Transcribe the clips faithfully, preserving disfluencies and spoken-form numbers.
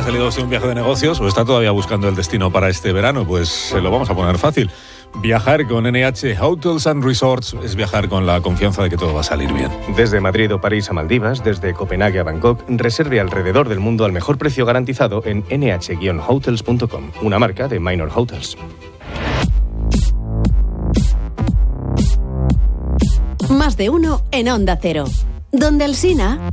salido de un viaje de negocios o está todavía buscando el destino para este verano, pues se lo vamos a poner fácil. Viajar con N H Hotels and Resorts es viajar con la confianza de que todo va a salir bien. Desde Madrid o París a Maldivas, desde Copenhague a Bangkok, reserve alrededor del mundo al mejor precio garantizado en ene hache guion hotels punto com, una marca de Minor Hotels. Más de uno en Onda Cero. Donde Alsina.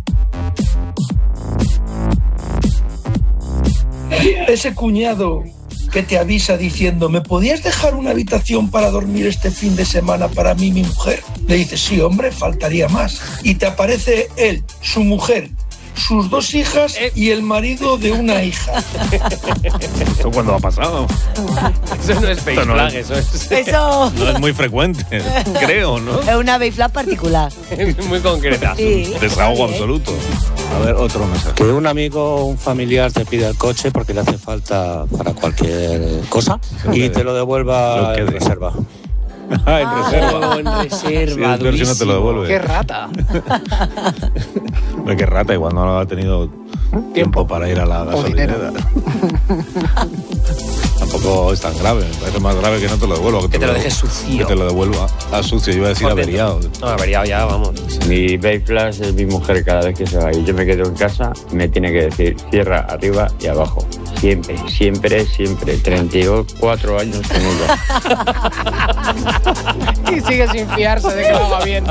Ese cuñado que te avisa diciendo, ¿me podías dejar una habitación para dormir este fin de semana para mí y mi mujer? Le dices, sí, hombre, faltaría más. Y te aparece él, su mujer, sus dos hijas y el marido de una hija. ¿Esto cuándo ha pasado? Eso no es face no flag, es, eso es... Eso no es muy frecuente, creo, ¿no? es una face flag particular. Es muy concreta. Sí. Desahogo absoluto. A ver, otro mensaje. Que un amigo o un familiar te pide el coche porque le hace falta para cualquier cosa y te lo devuelva Lo que en de- reserva. Ah, en reserva. En reserva, Sí, es peor si no te lo devuelve. Qué rata. Hombre, qué rata, igual no ha tenido tiempo para ir a la gasolinera. Tampoco es tan grave, me parece más grave que no te lo devuelva. Que te lo dejes sucio. Que te lo devuelva a sucio, yo iba a decir Por dentro. averiado. No, averiado ya, vamos. Mi baby flash es mi mujer cada vez que se va y yo me quedo en casa, me tiene que decir cierra arriba y abajo. Siempre, siempre, siempre. treinta y cuatro años con ella. Y sigue sin fiarse de que lo haga bien.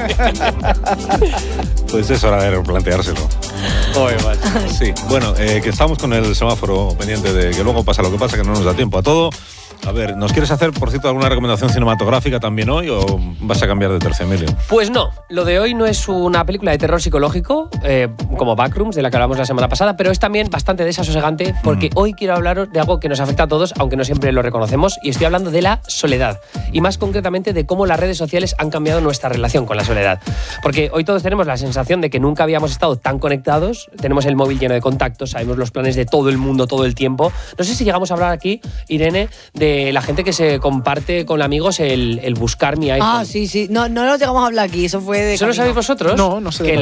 Pues es hora de replanteárselo. Oye, macho. Sí, bueno, eh, que estamos con el semáforo pendiente de que luego pasa lo que pasa, que no nos da tiempo a todo. A ver, ¿nos quieres hacer, por cierto, alguna recomendación cinematográfica también hoy o vas a cambiar de tercio, Emilio? Pues no, lo de hoy no es una película de terror psicológico eh, como Backrooms, de la que hablamos la semana pasada, pero es también bastante desasosegante porque mm. hoy quiero hablaros de algo que nos afecta a todos, aunque no siempre lo reconocemos, y estoy hablando de la soledad, y más concretamente de cómo las redes sociales han cambiado nuestra relación con la soledad. Porque hoy todos tenemos la sensación de que nunca habíamos estado tan conectados, tenemos el móvil lleno de contactos, sabemos los planes de todo el mundo todo el tiempo. No sé si llegamos a hablar aquí, Irene, de la gente que se comparte con amigos el, el buscar mi iPhone. Ah, sí, sí. No, no lo llegamos a hablar aquí, eso fue de... ¿Eso lo camino. sabéis vosotros? No, no sé de Que qué